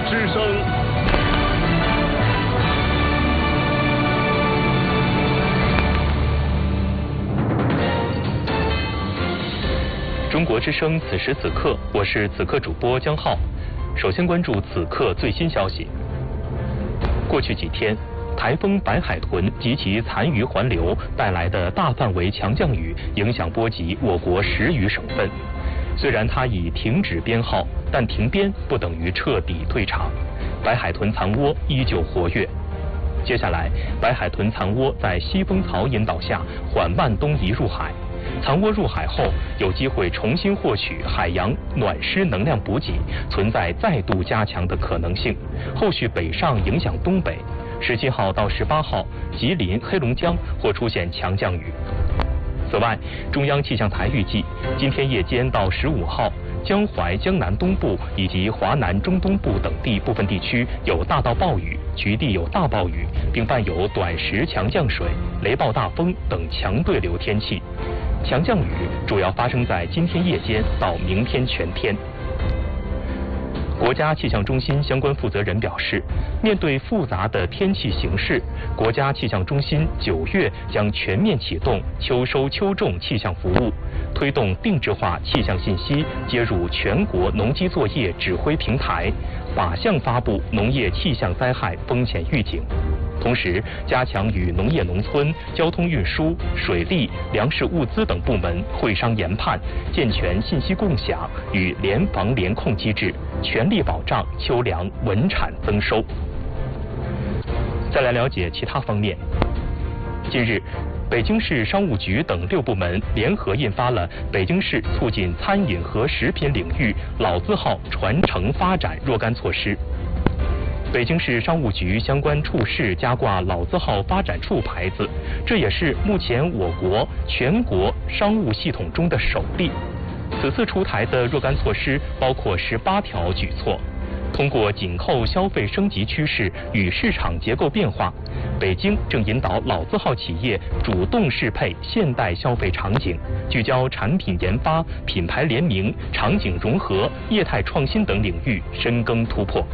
之声。 中国之声此时此刻，我是此刻主播江浩。首先关注此刻最新消息。过去几天，台风白海豚及其残余环流带来的大范围强降雨，影响波及我国10余省份。虽然它已停止编号，但停编不等于彻底退场。白海豚残涡依旧活跃。接下来，白海豚残涡在西风槽引导下缓慢东移入海。残涡入海后，有机会重新获取海洋暖湿能量补给，存在再度加强的可能性。后续北上影响东北，17号到18号，吉林、黑龙江或出现强降雨。此外，中央气象台预计，今天夜间到15号，江淮、江南东部以及华南中东部等地部分地区有大到暴雨，局地有大暴雨，并伴有短时强降水、雷暴大风等强对流天气。强降雨主要发生在今天夜间到明天全天。国家气象中心相关负责人表示，面对复杂的天气形势，国家气象中心9月将全面启动秋收秋种气象服务，推动定制化气象信息接入全国农机作业指挥平台，靶向发布农业气象灾害风险预警。同时，加强与农业农村、交通运输、水利、粮食物资等部门会商研判，健全信息共享与联防联控机制，全力保障秋粮稳产增收。再来了解其他方面。近日，北京市商务局等6部门联合印发了《北京市促进餐饮和食品领域老字号传承发展若干措施》。北京市商务局相关处室加挂老字号发展处牌子，这也是目前我国全国商务系统中的首例。此次出台的若干措施包括18条举措。通过紧扣消费升级趋势与市场结构变化，北京正引导老字号企业主动适配现代消费场景，聚焦产品研发、品牌联名、场景融合、业态创新等领域深耕突破。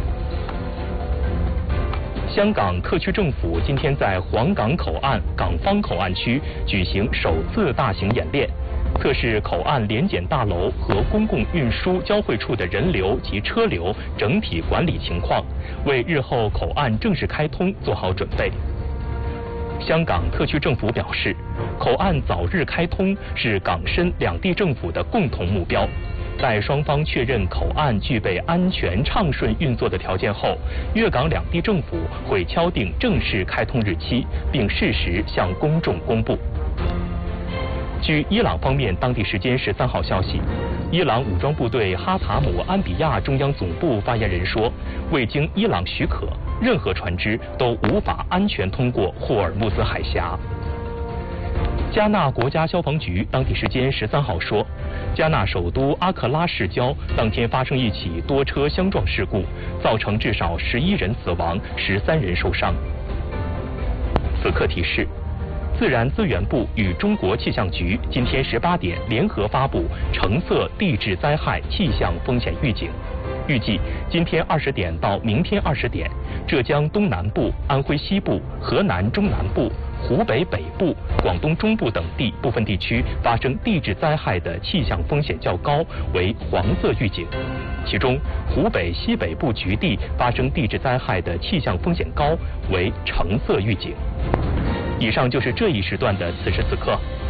香港特区政府今天在皇岗口岸港方口岸区举行首次大型演练，测试口岸联检大楼和公共运输交汇处的人流及车流整体管理情况，为日后口岸正式开通做好准备。香港特区政府表示，口岸早日开通是港深两地政府的共同目标。在双方确认口岸具备安全畅顺运作的条件后，粤港两地政府会敲定正式开通日期，并适时向公众公布。据伊朗方面当地时间13号消息，伊朗武装部队哈塔姆安比亚中央总部发言人说，未经伊朗许可，任何船只都无法安全通过霍尔木兹海峡。加纳国家消防局当地时间13号说，加纳首都阿克拉市郊当天发生一起多车相撞事故，造成至少11人死亡，13人受伤。此刻提示，自然资源部与中国气象局今天18点联合发布橙色地质灾害气象风险预警。预计今天20点到明天20点，浙江东南部、安徽西部、河南中南部、湖北北部、广东中部等地部分地区发生地质灾害的气象风险较高，为黄色预警。其中，湖北西北部局地发生地质灾害的气象风险高，为橙色预警。以上就是这一时段的此时此刻。